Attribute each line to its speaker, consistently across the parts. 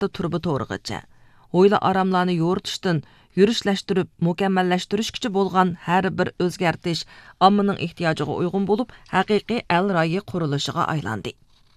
Speaker 1: katta turba to'rig'icha o'yla aramlarni yo'ritishdan yurishləştirib, mukammalləştirishkichi bo'lgan har bir o'zgartish ommaning ehtiyojiga uyg'un bo'lib, haqiqiy el rayi qurilishiga aylandi.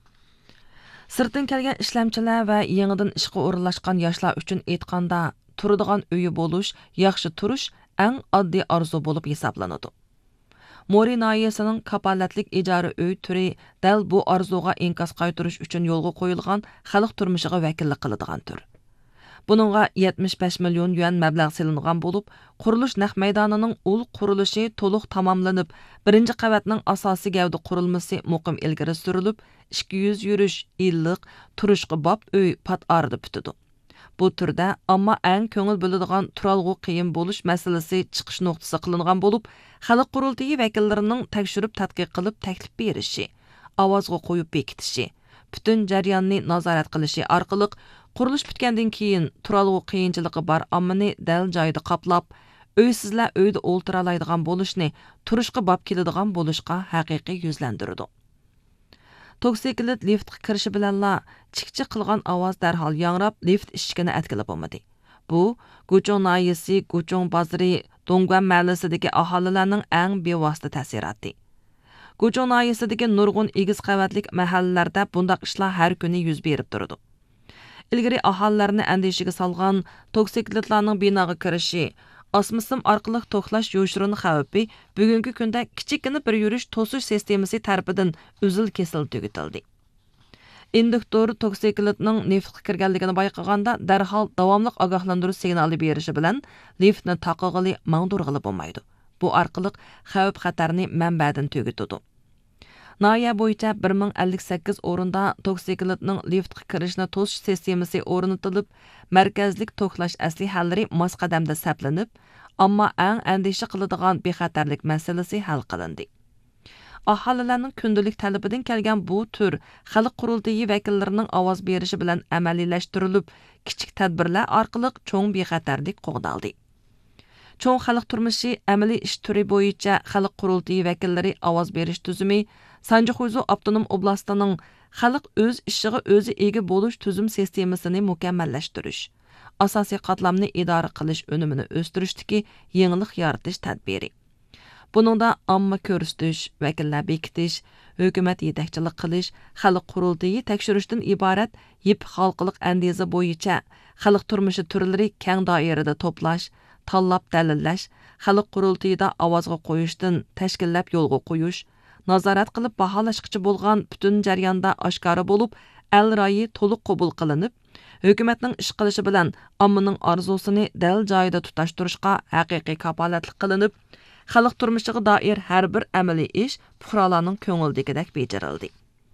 Speaker 1: Sirtdan kelgan ishlamchilar va yangidan ishga o'rinlashgan yoshlar uchun aytganda, turadigan uyi bo'lish, yaxshi turish eng oddiy orzu bo'lib hisoblanadi. Mori nahiyasining kapolatlik ijara uy turi dal bu orzuga inkas qaytarish uchun yo'lga qo'yilgan xalq turmushiga vakillik qiladigan tur. Buningga 75 million yuan mablag' silingan bo'lib, qurilish naq maydonining ul qurilishi to'liq tamomlanib, birinchi qavatning asosiy gavda qurilmasi muqim ilgari surilib, 200 yurish, illiq, turishqa bob uy pat arida bitidi. Bu turda ammo eng ko'ngil bo'ladigan turalg'u qiyin bo'lish masalasi chiqish nuqtasi qilingan bo'lib, xalq qurultiyi vakillarining tekshirib tadqiq qilib taklif berishi, ovozga qo'yib bekitishi, butun jarayonni nazorat qilishi orqali qurilish bitgandan keyin turalg'u qiyinchiligi bor ommani dal joyida qoplab, uysizlar uyda o'ltira oladigan bo'lishni, turishga bob keladigan bo'lishga haqiqiy yuzlandirdi. Toksiklit liftga kirishi bilanla chikchi qilgan ovoz darhol yangrab lift eshigini atkilib bo'lmadi. Bu Guchong nahiyasi, Guchong bozori, Dongguan mahallasidagi aholilarning eng bevosita ta'siroti. Guchong nahiyasidagi nurg'un egiz qavatlik mahallalarda bundaq ishlar har kuni yuz berib turadi. Ilgari aholilarni andishiga solgan toksiklitlarning binoga kirishi, osmisim orqali to'xlash yo'shirini xavfi bugungi kunda kichikina bir yurish to'sish sistemasi tarafidan uzil kesil tugatildi. Induktor toksiklitning neftga kirganligini bayqaganda darhol davomli ogohlantirish signali berishi bilan liftni taqig'ili mangdurg'ili bo'lmaydi. Bu orqali xavf xatarni manbadan tugatadi. Nahiya bo'yicha 1058 o'rinda toksiklitning liftga kirishni to'sish sistemasi o'rnatilib, markazlik to'xlash aslihallari mos qadamda saplanib, ammo eng andisha qiladigan bexatarlik masalasi hal qilindi. Aholilarning kundalik talabidan kelgan bu tur xalq qurultiyi vakillarining ovoz berishi bilan amaliylashtirilib, kichik tadbirlar orqali cho'ng bexatarlik qo'g'daldi. Cho'ng xalq turmushi amaliy ish turi bo'yicha xalq qurultiyi vakillari ovoz berish tuzumi Sanjixuzu Abtonom oblastining xalq o'z ishiga o'zi ega bo'lish tuzum sistemasini mukammallashtirish, asosiy qatlamni idora qilish unumini o'stirishdagi yangilik yaratish tadbiri. Buningda omma ko'rsatish, vakillar bekitish, hukumat yetakchilik qilish, xalq qurultiyi tekshirishdan iborat yip xalqliq andiza bo'yicha xalq turmushi turlari keng doirada to'plash, tanlab dalillash, xalq qurultiyida ovozga qo'yishdan tashkillab yo'lga qo'yish, nazorat qilib baholashqichi bo'lgan butun jarayonda oshkora bo'lib, el rayi to'liq qabul qilinib, hukumatning ish qilishi bilan ommaning orzusini dal joyida tutashtirishga haqiqiy kapolatlik qilinib, xalq turmushiga doir har bir amaliy ish fuqarolarning ko'ngildagidek bejirildi.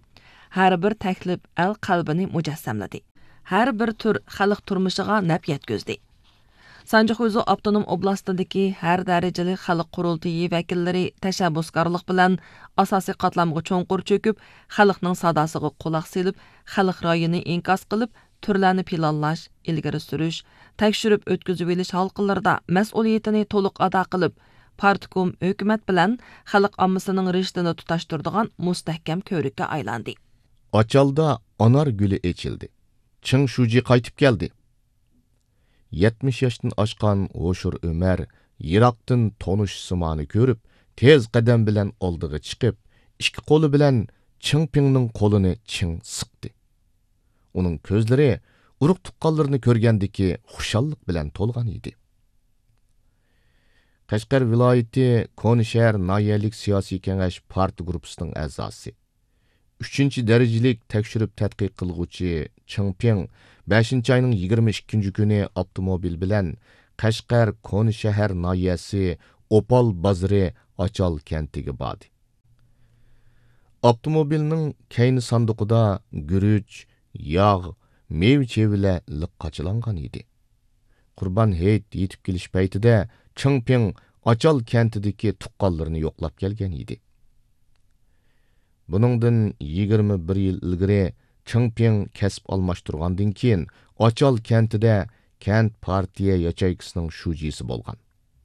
Speaker 1: Har bir taklif el qalbini mujassamladi. Har bir tur xalq turmushiga naf yetkazdi. Sanjixuzu Abtonom oblastidagi har darajali xalq qurultiyi vakillari tashabbuskorlik bilan asosiy qatlamga cho'nqur cho'kib, xalqning sadosiga quloq selib, xalq rayini inkas qilib, turlarni planlash, ilgari surish, tekshirib o'tkazib olish halqalarida mas'uliyatini to'liq ado qilib, partkom hukumat bilan xalq ommasining rishtini tutashtiradigan mustahkam ko'rikka aylandi.
Speaker 2: Ochalda anar guli echildi. Ching Shuji qaytib keldi. 70 yoshdan oshgan Hoshur Ömer yiroqdan tonish simoni ko'rib, tez qadam bilan oldiga chiqib, ikki qo'li bilan Chingpingning qo'lini ching siqdi. Uning ko'zlari urug' tuqqanlarini ko'rgandiki xushallik bilan to'lgan edi. Qashqar viloyati Konishar nahiyalik siyosiy kengash parti gruppasining a'zosi. 3-darajalik tekshirib tadqiq qilguvchi Chingping 5-ayning 22 kuni avtomobil bilan Qashqar Konishahar nahiyasi Opal bozori Ochal kentiga bordi. Avtomobilning keyni sanduqida guruch, yog', meva-chevalar liqqachilangan edi. Qurban hayit yetib kelish paytida Chingping Ochal kentidagi tuqqanlarni yo'qlab kelgan edi. Buningdan 21 yil ilgari Chingping kasb almashtirgandan keyin Ochal kentida kent partiya yachaykisining shujisi bo'lgan.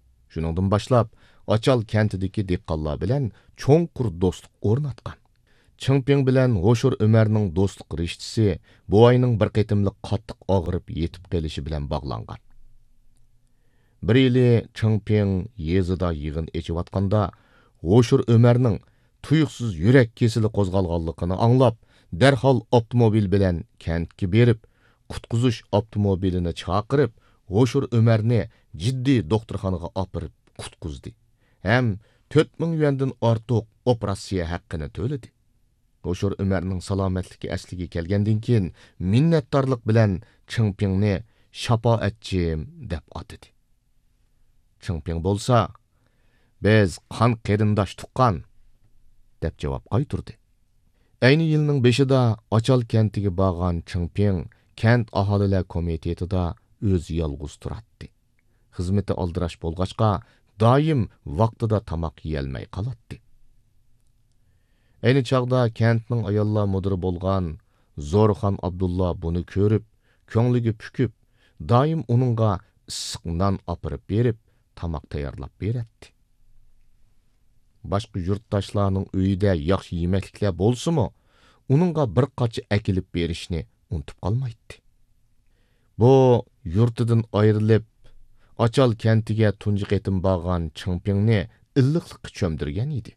Speaker 2: Shuningdan boshlab Ochal kentidagi dehqonlar bilan cho'nqur do'stlik o'rnatgan. Чыңпиң білән Ошур Өмәрнің достық риштisi бувайның bir qetimliq qattiq og'rib yetib qelishi bilan bog'langan. Bir yili Чыңпиң yezida yig'in echiyotganda Ошур Өмәрнің tuyuqsiz yurak kesili qo'zg'alganligini anglab, darhol avtomobil bilan kentga berib, qutqizish avtomobilini chaqirib, Ошур Өмәрni jiddiy doktorxonaga opirib qutqizdi. Ham 4000 yuandan ortiq operatsiya haqqini to'ladi. Ошур Өмәрнең salomatligi asliga kelgandan keyin minnatdorlik bilan Чыңпиңni shafoatchim deb atadi. Чыңпиң bo'lsa, biz qon qarindosh tuqqan deb javob qaytardi. Ayni yilning 5-ida Achal kentiga borgan Чыңпиң kent aholilar komitetida o'zi yolg'iz turadi. Xizmati aldirash bo'lg'achqa doim vaqtida tamoq yeyolmay qoladi. Ayni chaqda kentning ayollar mudiri bo'lgan Zo'rxon Abdulla buni ko'rib, ko'ngliga pukib, doim uningga issiq non opirib berib, tamoq tayyorlab beradi. Boshqa yurtdoshlarning uyida yaxshi yemekliklar bo'lsa-mu, uningga bir qacha akilib berishni unutib qolmaydi. Bu yurtidan ayrilib, Achal kentiga tunji qatim borgan Чыңпиңni illiqlikqa cho'mdirgan edi.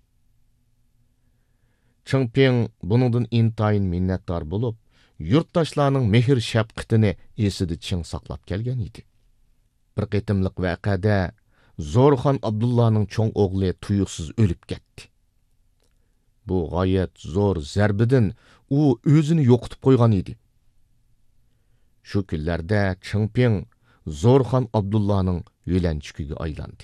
Speaker 2: Чыңпиң buningdan intayin minnatdor bo'lib, yurtdoshlarning mehr shafqatini esida ching saqlab kelgan edi. Bir qatimliq vaqada Zo'rxon Abdullaning cho'ng o'g'li tuyuqsiz o'lib ketdi. Bu g'oyat zo'r zarbidan u o'zini yo'qotib qo'ygan edi. Shu kunlarda Чыңпиң Zo'rxon Abdullaning yo'lanchikiga aylandi.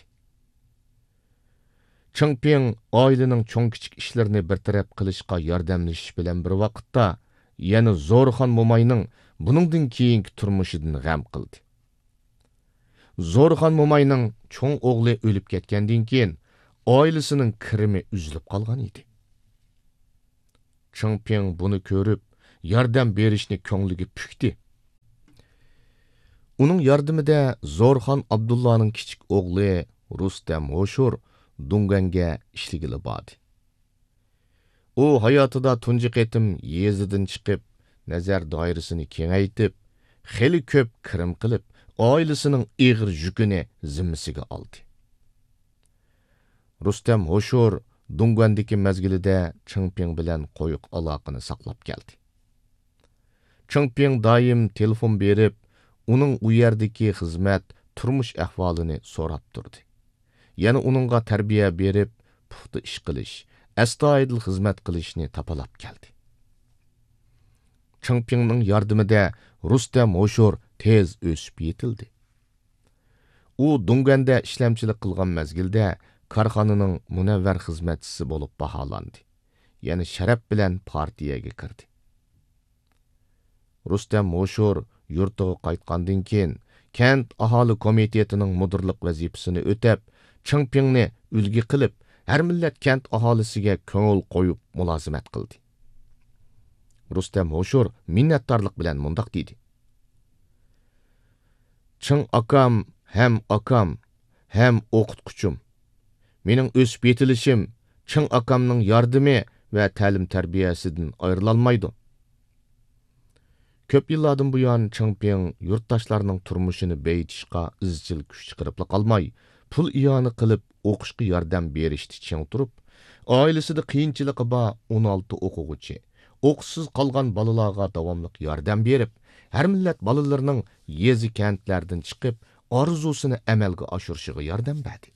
Speaker 2: Чыңпиң oilening cho'ng kichik ishlarini bir taraf qilishga yordamlashish bilan bir vaqtda yana Zo'rxon mo'mayning buningdan keyingi turmushidan g'am qildi. Zo'rxon mo'mayning cho'ng o'g'li o'lib ketgandan keyin oilasining kirimi uzilib qolgan edi. Чыңпиң buni ko'rib, yordam berishni ko'ngliga pukdi. Uning yordamida Zo'rxon Abdullaning kichik o'g'li Rustam Ошур Dunganga ishligili bordi. U hayotida tunji qatim yezidan chiqib, nazar doirasini kengaytib, xeli ko'p kirim qilib, oilasining ig'ir yukini zimmasiga oldi. Rustam Ошур Dungandagi mezgilida Чыңпиң bilan qo'yiq aloqani saqlab keldi. Чыңпиң doim telefon berib, uning u yerdagi xizmat, turmush ahvolini so'rab turdi. Yana uningga tarbiya berib, puxta ish qilish, astoydil xizmat qilishni tapalab keldi. Чыңпиңning yordamida Rustam Ошур tez o'sib yetildi. U Dunganda ishlamchilik qilgan mezgilda korxonaning munavvar xizmatchisi bo'lib baholandi. Yana sharaf bilan partiyaga kirdi. Rustam Ошур yurtiga qaytgandan keyin kent aholi komitetining mudirlik vazifasini o'tab, Чыңпиңni ulgi qilib, har millat kent aholisiga ko'ngil qo'yib mulozimat qildi. Rustam Ошур minnatdorlik bilan mundoq dedi: Чың akam, ham o'qitquchim. Mening o'sib yetilishim Чың akamning yordami va ta'lim tarbiyasidan ayrilolmaydi. Ko'p yillardan buyon Чыңпиң yurtdoshlarning turmushini beyitishga izchil kuch chiqarib qolmay, pul iyoni qilib o'qishga yordam berishdi ching turib, oilasida qiyinchiligi bor 16 o'quvchi, o'qishsiz qolgan bolalarga davomli yordam berib, har millat bolalarining yezi kentlardan chiqib, orzusini amalga oshirishiga yordam berdi.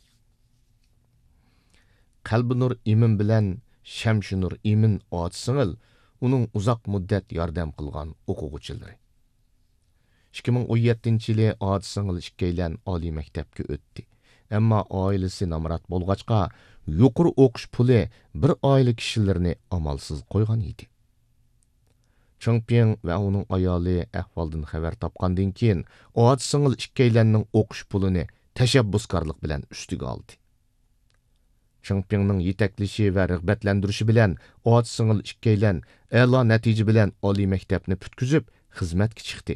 Speaker 2: Qalbinur Imin bilan Shamshinur Imin otsingil uning uzoq muddat yordam qilgan o'quvchilari. 2017-yili otsingil ikkaylan oliy maktabga o'tdi. Ammo oilasi namrat bo'lg'achqa yuqori o'qish puli bir oila kishilarini amalsiz qo'ygan edi. Чыңпиң va uning ayoli ahvoldan xabar topgandan keyin otsingil ikkaylanning o'qish pulini tashabbuskorlik bilan ustiga oldi. Чыңпиңning yetaklishi va rag'batlantirishi bilan otsingil ikkaylan a'lo natija bilan oliy maktabni putkizib xizmatga chiqdi.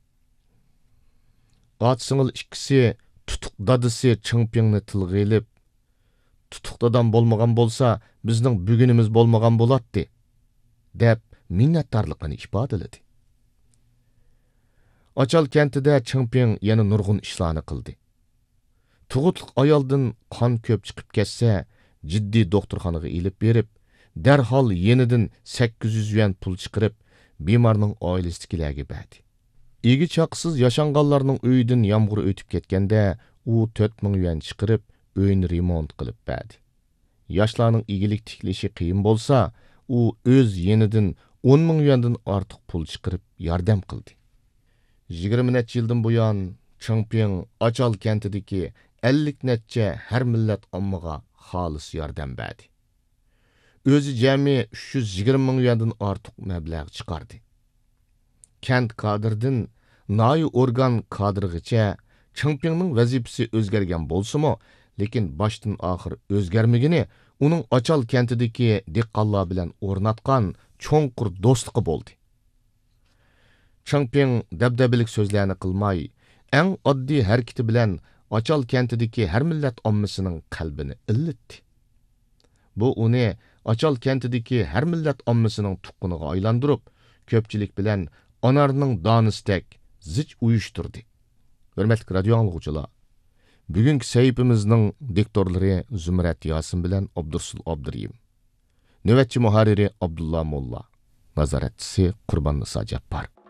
Speaker 2: Otsingil ikkisi tutuq dadisi Чыңпиңni tilga elib, tutuq dadam bo'lmagan bo'lsa, bizning bugunimiz bo'lmagan bo'ladi deb minnatdorligini ifodaladi. Açal kentida Chingping yana nurg'un ishlarni qildi. Tug'utliq ayoldan qon ko'p chiqib ketsa, jiddiy doktorxonaga ilib berib, darhol yenidan 800 yuan pul chiqarib, bemorning oilasidagilarga berdi. Egi chaqsiz yashanganlarning uyidan yomg'ir o'tib ketganda, u 4000 yuan chiqarib, uyni remont qilib berdi. Yoshlarning igilik tiklashi qiyin bo'lsa, u o'z yenidan 10,000 yuandan ortiq pul chiqarib yordam qildi. 20 necha yildan buyon Chingping Açal kentidagi 50 necha har millat ommaga xolis yordam berdi. O'zi jami 320,000 yuandan ortiq mablag' chiqardi. Kent kadrdan noyi organ kadrigacha Chingpingning vazifasi o'zgargan bo'lsa-mu, lekin boshdan oxir o'zgarmagani uning Açal kentidagi dehqonlar bilan o'rnatgan cho'nqur do'stligi bo'ldi. Chingping dabdabalik so'zlarni qilmay, eng oddiy harakati bilan Açal kentidagi har millat ommasining qalbini illitdi. Bu uni Açal kentidagi har millat ommasining tuqquniga aylantirib, ko'pchilik bilan onarning donistak zich uyushtirdi. Hurmatli radio anglovchilar, bugungi sayfimizning diktorlari Zumrat Yosin bilan Abdursul Abduriyim. Navbatchi muharriri Abdullah Molla. Nazoratchisi Qurbon Niso Jabbor.